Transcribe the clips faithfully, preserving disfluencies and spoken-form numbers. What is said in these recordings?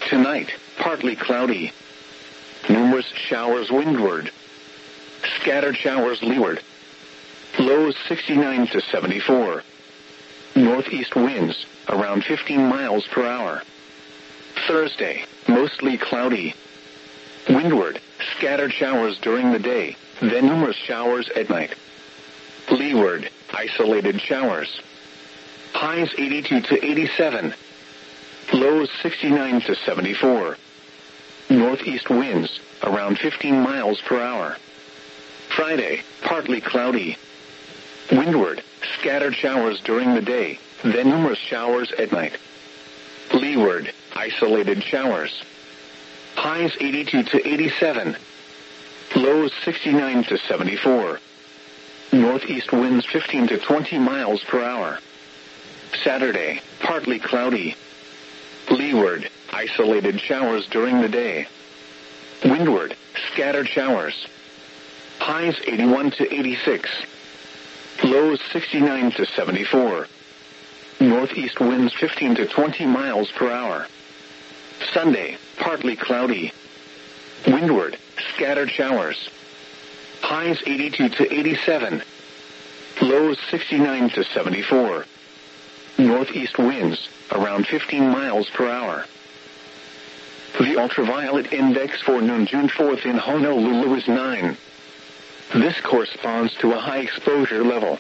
Tonight, partly cloudy. Numerous showers windward. Scattered showers leeward. Lows sixty-nine to seventy-four. Northeast winds, around fifteen miles per hour. Thursday, mostly cloudy. Windward, scattered showers during the day, then numerous showers at night. Leeward, isolated showers. Highs eighty-two to eighty-seven. Lows sixty-nine to seventy-four. Northeast winds, around fifteen miles per hour. Friday, partly cloudy. Windward, scattered showers during the day, then numerous showers at night. Leeward, isolated showers. Highs eighty-two to eighty-seven. Lows sixty-nine to seventy-four. Northeast winds fifteen to twenty miles per hour. Saturday, partly cloudy. Leeward, isolated showers during the day. Windward, scattered showers. Highs eighty-one to eighty-six. Lows sixty-nine to seventy-four. Northeast winds fifteen to twenty miles per hour. Sunday, partly cloudy. Windward, scattered showers. Highs eighty-two to eighty-seven. Lows sixty-nine to seventy-four. Northeast winds, around fifteen miles per hour. The ultraviolet index for noon June fourth in Honolulu is nine. This corresponds to a high exposure level.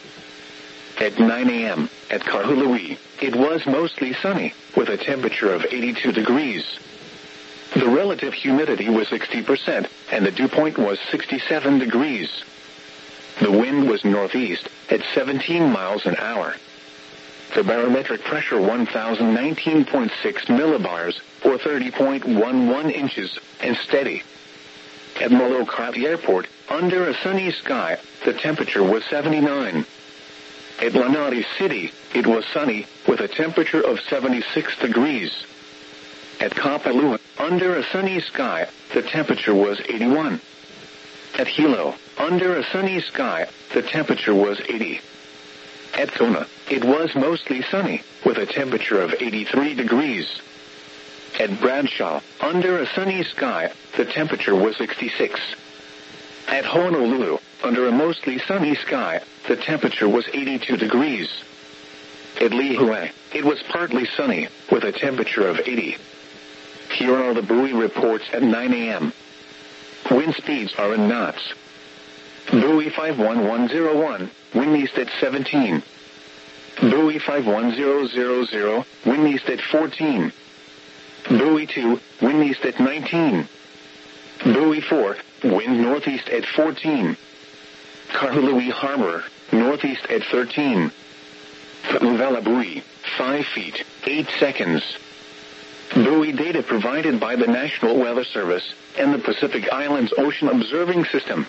At nine a.m., at Kahului, it was mostly sunny, with a temperature of eighty-two degrees. The relative humidity was sixty percent, and the dew point was sixty-seven degrees. The wind was northeast, at seventeen miles an hour. The barometric pressure one thousand nineteen point six millibars, or thirty point one one inches, and steady. At Molokai Airport, under a sunny sky, the temperature was seventy-nine. At Lanai City, it was sunny, with a temperature of seventy-six degrees. At Kapalua, under a sunny sky, the temperature was eighty-one. At Hilo, under a sunny sky, the temperature was eighty. At Kona, it was mostly sunny, with a temperature of eighty-three degrees. At Bradshaw, under a sunny sky, the temperature was sixty-six. At Honolulu, under a mostly sunny sky, the temperature was eighty-two degrees. At Lihue, it was partly sunny, with a temperature of eighty. Here are the buoy reports at nine a.m. Wind speeds are in knots. Buoy five one one zero one, wind east at seventeen. Buoy five one zero zero zero, wind east at fourteen. Buoy two, wind east at nineteen. Buoy four, wind northeast at fourteen. Kahului Harbor, northeast at thirteen. Pu'uvela buoy, five feet, eight seconds. Buoy data provided by the National Weather Service and the Pacific Islands Ocean Observing System.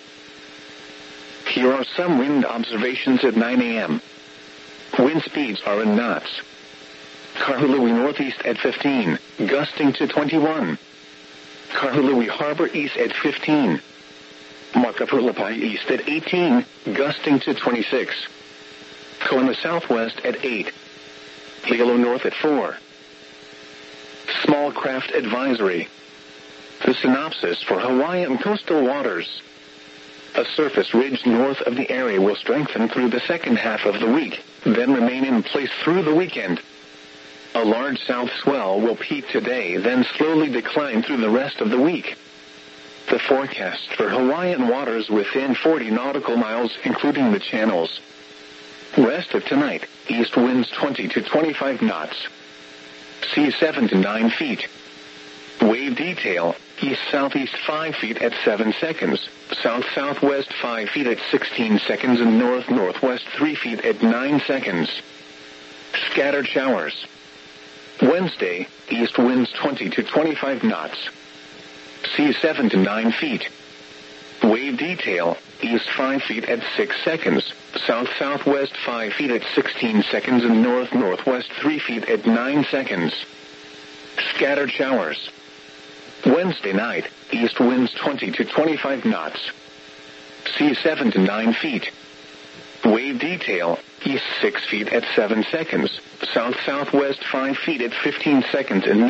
Here are some wind observations at nine a.m. Wind speeds are in knots. Kahului northeast at fifteen, gusting to twenty-one. Kahului Harbor east at fifteen. Makapulapai east at eighteen, gusting to twenty-six. Kona southwest at eight. Hilo north at four. Small craft advisory. The synopsis for Hawaiian coastal waters. A surface ridge north of the area will strengthen through the second half of the week, then remain in place through the weekend. A large south swell will peak today, then slowly decline through the rest of the week. The forecast for Hawaiian waters within forty nautical miles, including the channels. Rest of tonight, east winds twenty to twenty-five knots. Sea seven to nine feet. Wave detail, east-southeast five feet at seven seconds, south-southwest five feet at sixteen seconds, and north-northwest three feet at nine seconds. Scattered showers. Wednesday, east winds twenty to twenty-five knots. Sea seven to nine feet. Wave detail, east five feet at six seconds, south-southwest five feet at sixteen seconds, and north-northwest three feet at nine seconds. Scattered showers. Wednesday night, east winds twenty to twenty-five knots. Sea seven to nine feet. Wave detail, east six feet at seven seconds, south-southwest five feet at fifteen seconds, and